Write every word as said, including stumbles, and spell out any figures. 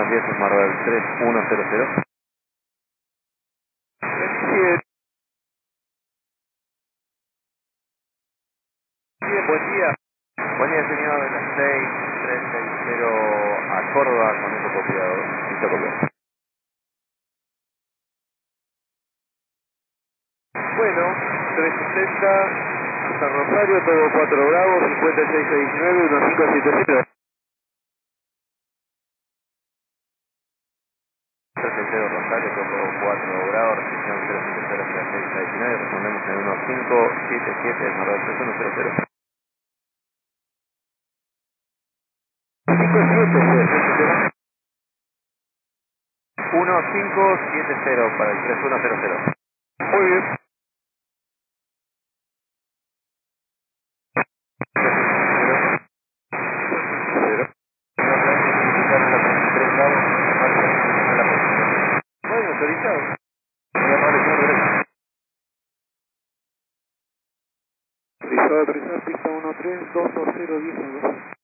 Buenos días, es Marvel tres uno cero cero. Bien, bien, buen día. Buen día, señor, de las seis treinta y cero a Córdoba con esto copiado. Listo, copiado. Bueno, trescientos sesenta, San Rosario, todo cuatro Bravo, cincuenta y seis seiscientos diecinueve, uno cinco siete cero. treinta y cero Rosario, todo cuatro grados, recepción cero cinco cero cero seis diecinueve, respondemos en uno cinco siete siete, Marvel tres uno cero cero. cinco siete cero. uno cinco siete cero para el tres uno cero cero. Muy bien. Cero. Bueno, autorizado. Autorizado, autorizado, pista uno tres dos dos cero diez.